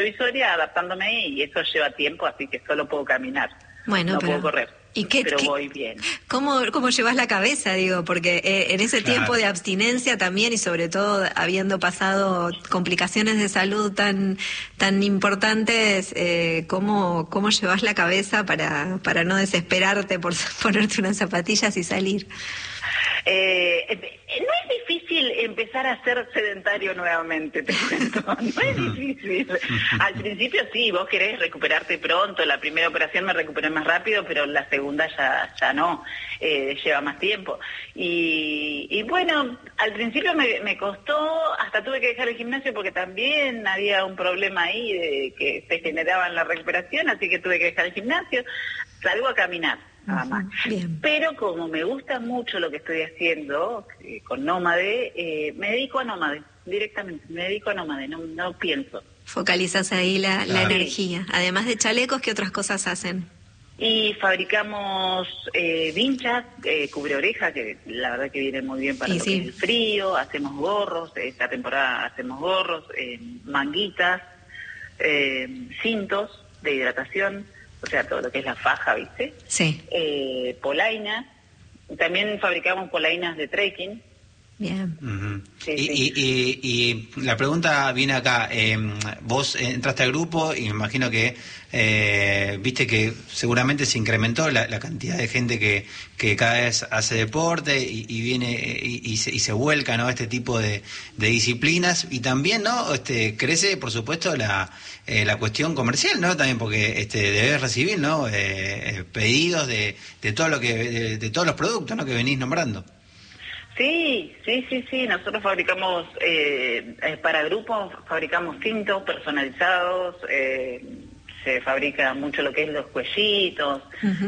provisoria adaptándome y eso lleva tiempo, así que solo puedo caminar, bueno, no puedo correr. Pero voy bien. ¿Cómo llevas la cabeza, digo? Porque en ese tiempo de abstinencia también y sobre todo habiendo pasado complicaciones de salud tan importantes, ¿cómo llevas la cabeza para no desesperarte por ponerte unas zapatillas y salir? No es difícil empezar a ser sedentario nuevamente, te cuento. No es difícil. Al principio sí, vos querés recuperarte pronto. La primera operación me recuperé más rápido, pero la segunda ya no. Lleva más tiempo. Y bueno, al principio me costó, hasta tuve que dejar el gimnasio porque también había un problema ahí de que se generaba en la recuperación, así que tuve que dejar el gimnasio. Salgo a caminar. Nada más. Bien. Pero como me gusta mucho lo que estoy haciendo con Nómade, me dedico a Nómade, directamente, no pienso. Focalizas ahí la energía. Además de chalecos, ¿qué otras cosas hacen? Y fabricamos vinchas, cubre oreja, que la verdad que viene muy bien para lo que es el frío, hacemos gorros, esta temporada hacemos gorros, manguitas, cintos de hidratación, o sea, todo lo que es la faja, ¿viste? Sí. Polainas. También fabricamos polainas de trekking. Bien. Uh-huh. Sí, y la pregunta viene acá. Vos entraste al grupo y me imagino que viste que seguramente se incrementó la cantidad de gente que cada vez hace deporte y viene y se vuelca, ¿no?, este tipo de disciplinas, y también, ¿no?, crece, por supuesto, la cuestión comercial, ¿no?, también porque debes recibir, ¿no?, pedidos de todo lo que de todos los productos, ¿no?, que venís nombrando. Sí, nosotros fabricamos, para grupos, fabricamos cintos personalizados, se fabrica mucho lo que es los cuellitos,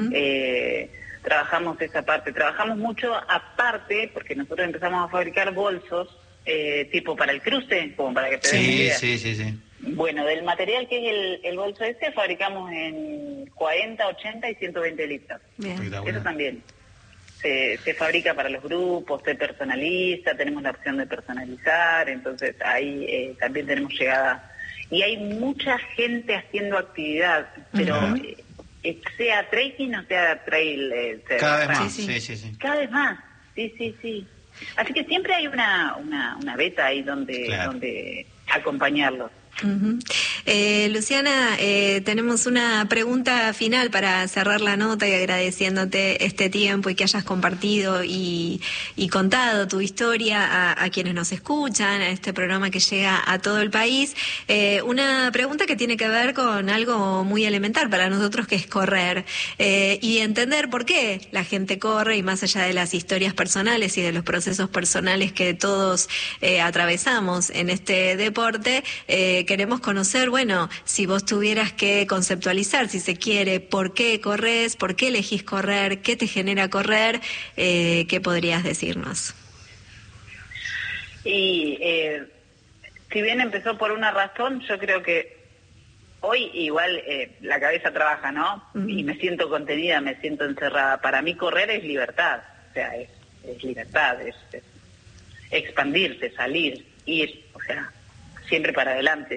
trabajamos esa parte, trabajamos mucho aparte, porque nosotros empezamos a fabricar bolsos, tipo para el cruce, como para que te den una idea. Sí. Bueno, del material que es el bolso fabricamos en 40, 80 y 120 litros. Bien. Eso también. Se fabrica para los grupos, se personaliza, tenemos la opción de personalizar, entonces ahí también tenemos llegada. Y hay mucha gente haciendo actividad, pero sea trekking o sea trail. Cada vez más, sí. Cada vez más, sí. Así que siempre hay una beta ahí donde acompañarlos. Uh-huh. Luciana, tenemos una pregunta final para cerrar la nota y agradeciéndote este tiempo y que hayas compartido y contado tu historia a quienes nos escuchan, a este programa que llega a todo el país. Una pregunta que tiene que ver con algo muy elemental para nosotros, que es correr, y entender por qué la gente corre, y más allá de las historias personales y de los procesos personales que todos atravesamos en este deporte. Queremos conocer, bueno, si vos tuvieras que conceptualizar, si se quiere, por qué corres, por qué elegís correr, qué te genera correr, ¿qué podrías decirnos? Y si bien empezó por una razón, yo creo que hoy igual la cabeza trabaja, ¿no? Uh-huh. Y me siento contenida, me siento encerrada. Para mí correr es libertad, o sea, es libertad, es expandirse, salir, ir, o sea, siempre para adelante.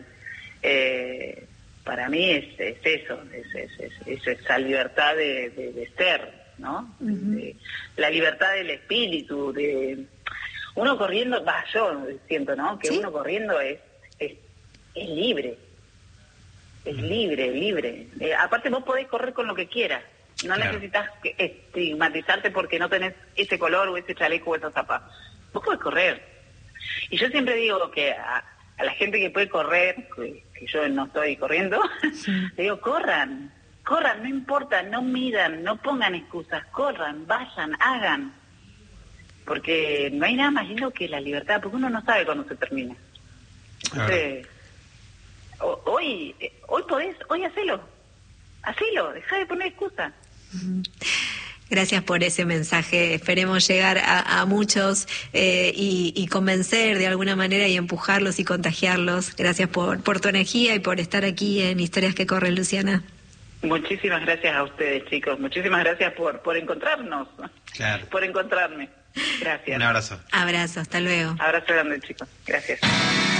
Para mí es eso, es esa libertad de ser, ¿no? Uh-huh. La libertad del espíritu, de uno corriendo, yo siento, ¿no?, que uno corriendo es libre, es libre. Aparte vos podés correr con lo que quieras, no necesitas estigmatizarte porque no tenés ese color o ese chaleco o esos zapatos. Vos podés correr. Y yo siempre digo que a la gente que puede correr, que yo no estoy corriendo, le digo, corran, no importa, no midan, no pongan excusas, corran, vayan, hagan. Porque no hay nada más lindo que la libertad, porque uno no sabe cuándo se termina. Entonces, hoy podés, hoy hacelo, dejá de poner excusas. Gracias por ese mensaje. Esperemos llegar a muchos y convencer de alguna manera y empujarlos y contagiarlos. Gracias por tu energía y por estar aquí en Historias que Corren, Luciana. Muchísimas gracias a ustedes, chicos. Muchísimas gracias por encontrarnos. Claro. Por encontrarme. Gracias. Un abrazo. Abrazo, hasta luego. Abrazo grande, chicos. Gracias.